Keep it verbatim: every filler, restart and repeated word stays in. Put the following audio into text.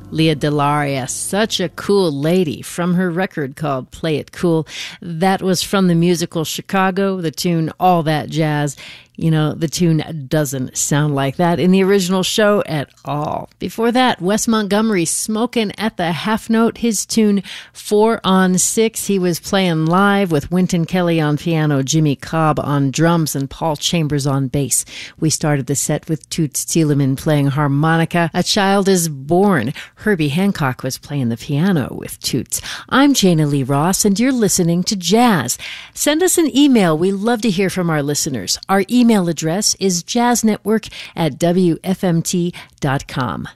Leah Delaria, such a cool lady, from her record called Play It Cool. That was from the musical Chicago, the tune All That Jazz. You know, the tune doesn't sound like that in the original show at all. Before that, Wes Montgomery, Smokin' at the Half Note, his tune Four on Six. He was playing live with Wynton Kelly on piano, Jimmy Cobb on drums, and Paul Chambers on bass. We started the set with Toots Thielemans playing harmonica. A Child is Born. Herbie Hancock was playing the piano with Toots. I'm Jana Lee Ross, and you're listening to Jazz. Send us an email. We love to hear from our listeners. Our email address is jazznetwork at W F M T dot com.